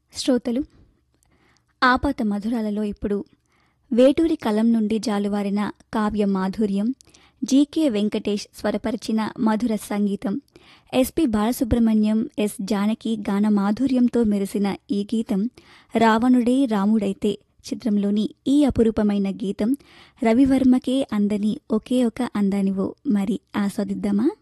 శ్రోతలు ఆపాత మధురాలలో ఇప్పుడు వేటూరి కలం నుండి జాలువారిన కావ్య మాధుర్యం, జీకే వెంకటేష్ స్వరపరిచిన మధుర సంగీతం, ఎస్పి బాలసుబ్రహ్మణ్యం, ఎస్ జానకి గాన మాధుర్యంతో మెరిసిన ఈ గీతం రావణుడే రాముడైతే చిత్రంలోని ఈ అపురూపమైన గీతం రవివర్మకే అందని ఒకే ఒక అందానివో. మరి ఆస్వాదిద్దామా?